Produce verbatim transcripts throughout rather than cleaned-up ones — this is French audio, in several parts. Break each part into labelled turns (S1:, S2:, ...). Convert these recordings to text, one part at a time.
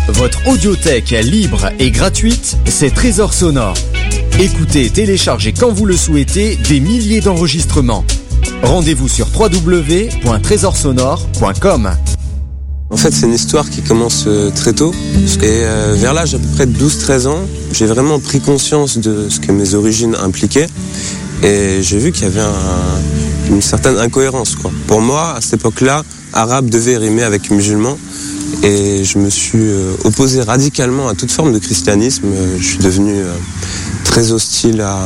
S1: Votre audiothèque libre et gratuite, c'est Trésor Sonore. Écoutez, téléchargez quand vous le souhaitez des milliers d'enregistrements. Rendez-vous sur w w w point trésor sonore point com.
S2: En fait, c'est une histoire qui commence euh, très tôt. Et euh, vers l'âge à peu près de douze treize ans, j'ai vraiment pris conscience de ce que mes origines impliquaient. Et j'ai vu qu'il y avait un, une certaine incohérence, quoi. Pour moi, à cette époque-là, arabe devait rimer avec musulman. Et je me suis euh, opposé radicalement à toute forme de christianisme. Euh, je suis devenu euh, très hostile à,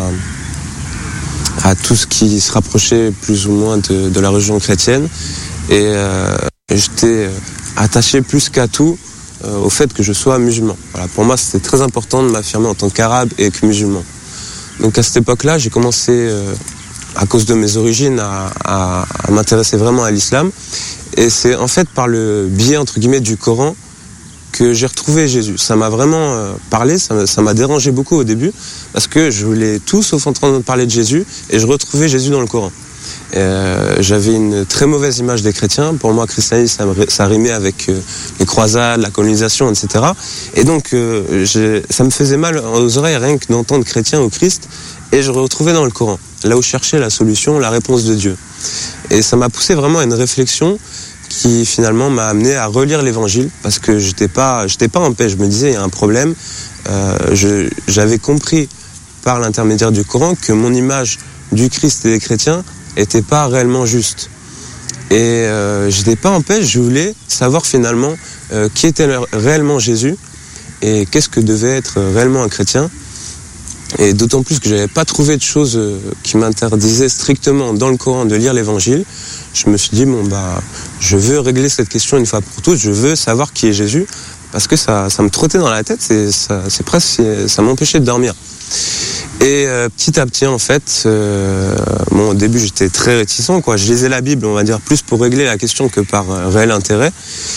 S2: à tout ce qui se rapprochait plus ou moins de, de la religion chrétienne. Et euh, j'étais attaché plus qu'à tout euh, au fait que je sois musulman. Voilà, pour moi, c'était très important de m'affirmer en tant qu'arabe et que musulman. Donc à cette époque-là, j'ai commencé, euh, à cause de mes origines, à, à, à m'intéresser vraiment à l'islam. Et c'est en fait par le biais, entre guillemets, du Coran que j'ai retrouvé Jésus. Ça m'a vraiment euh, parlé, ça, ça m'a dérangé beaucoup au début, parce que je voulais tout sauf entendre parler de Jésus, et je retrouvais Jésus dans le Coran. Euh, j'avais une très mauvaise image des chrétiens. Pour moi, christianisme, ça, ça rimait avec euh, les croisades, la colonisation, et cetera. Et donc, euh, ça me faisait mal aux oreilles rien que d'entendre chrétien ou Christ, et je retrouvais dans le Coran, là où je cherchais la solution, la réponse de Dieu. Et ça m'a poussé vraiment à une réflexion qui finalement m'a amené à relire l'évangile, parce que j'étais pas, j'étais pas en paix. Je me disais, il y a un problème. Euh, je, j'avais compris par l'intermédiaire du Coran que mon image du Christ et des chrétiens était pas réellement juste. Et euh, j'étais pas en paix, je voulais savoir finalement euh, qui était réellement Jésus et qu'est-ce que devait être réellement un chrétien. Et d'autant plus que j'avais pas trouvé de choses euh, qui m'interdisaient strictement dans le Coran de lire l'évangile. Je me suis dit, bon bah, je veux régler cette question une fois pour toutes, je veux savoir qui est Jésus, parce que ça, ça me trottait dans la tête, et ça, c'est presque, ça m'empêchait de dormir. Et euh, petit à petit, en fait, euh, bon, au début, j'étais très réticent, quoi. Je lisais la Bible, on va dire, plus pour régler la question que par euh, réel intérêt.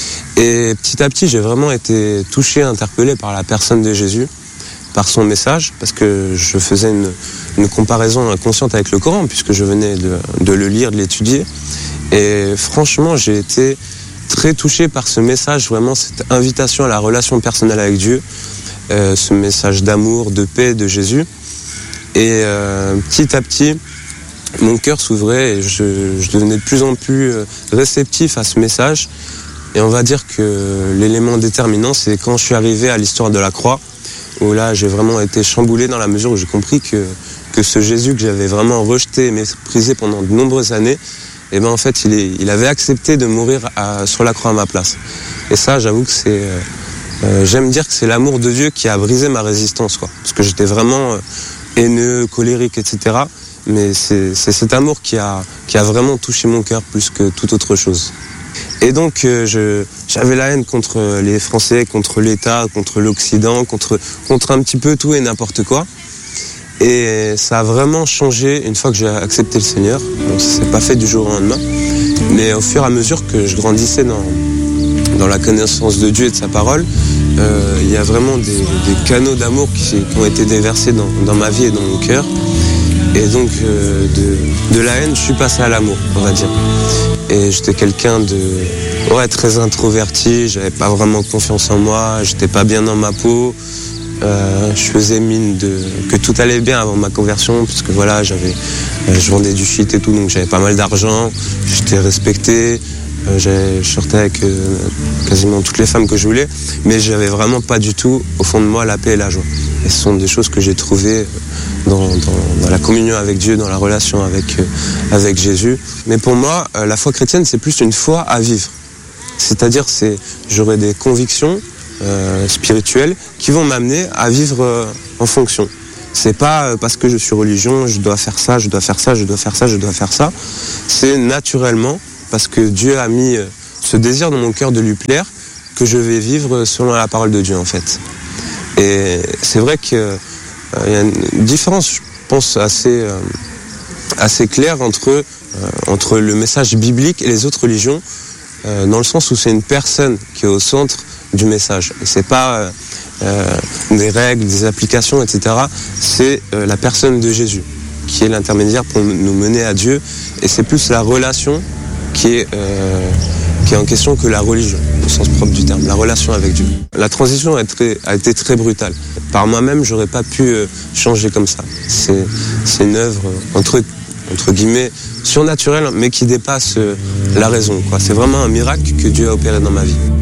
S2: Et petit à petit, j'ai vraiment été touché, interpellé par la personne de Jésus, par son message, parce que je faisais une, une comparaison inconsciente avec le Coran, puisque je venais de, de le lire, de l'étudier. Et franchement, j'ai été très touché par ce message, vraiment cette invitation à la relation personnelle avec Dieu, euh, ce message d'amour, de paix de Jésus. Et euh, petit à petit, mon cœur s'ouvrait et je, je devenais de plus en plus réceptif à ce message. Et on va dire que l'élément déterminant, c'est quand je suis arrivé à l'histoire de la croix, où là, j'ai vraiment été chamboulé dans la mesure où j'ai compris que, que ce Jésus que j'avais vraiment rejeté et méprisé pendant de nombreuses années, eh ben en fait, il, est, il avait accepté de mourir à, sur la croix à ma place. Et ça, j'avoue que c'est... Euh, j'aime dire que c'est l'amour de Dieu qui a brisé ma résistance, quoi. Parce que j'étais vraiment... Euh, haineux, colérique, et cetera. Mais c'est, c'est cet amour qui a, qui a vraiment touché mon cœur plus que toute autre chose. Et donc, euh, je, j'avais la haine contre les Français, contre l'État, contre l'Occident, contre, contre un petit peu tout et n'importe quoi. Et ça a vraiment changé une fois que j'ai accepté le Seigneur. Donc ça s'est pas fait du jour au lendemain. Mais au fur et à mesure que je grandissais dans, dans la connaissance de Dieu et de sa parole, Euh, il y a vraiment des, des canaux d'amour qui, qui ont été déversés dans, dans ma vie et dans mon cœur. Et donc, euh, de, de la haine, je suis passé à l'amour, on va dire. Et j'étais quelqu'un de ouais, très introverti, j'avais pas vraiment confiance en moi, j'étais pas bien dans ma peau. Euh, je faisais mine de, que tout allait bien avant ma conversion, parce que voilà, j'avais, euh, je vendais du shit et tout, donc j'avais pas mal d'argent, j'étais respecté. Euh, j'ai, je sortais avec euh, quasiment toutes les femmes que je voulais, mais j'avais vraiment pas du tout, au fond de moi, la paix et la joie. Et ce sont des choses que j'ai trouvées dans, dans, dans la communion avec Dieu, dans la relation avec, euh, avec Jésus. Mais pour moi, euh, la foi chrétienne, c'est plus une foi à vivre. C'est-à-dire, c'est, j'aurai des convictions euh, spirituelles qui vont m'amener à vivre euh, en fonction. C'est pas euh, parce que je suis religion, je dois faire ça, je dois faire ça, je dois faire ça, je dois faire ça. C'est naturellement, parce que Dieu a mis ce désir dans mon cœur de lui plaire, que je vais vivre selon la parole de Dieu, en fait. Et c'est vrai qu'il euh, y a une différence, je pense, assez, euh, assez claire entre, euh, entre le message biblique et les autres religions, euh, dans le sens où c'est une personne qui est au centre du message. Et c'est pas euh, euh, des règles, des applications, et cetera. C'est euh, la personne de Jésus qui est l'intermédiaire pour nous mener à Dieu. Et c'est plus la relation qui est, euh, qui est en question que la religion. sens propre du terme, la relation avec Dieu. La transition a été, a été très brutale. Par moi-même, j'aurais pas pu euh, changer comme ça. C'est, c'est une œuvre euh, entre, entre guillemets surnaturelle, mais qui dépasse euh, la raison, quoi. C'est vraiment un miracle que Dieu a opéré dans ma vie.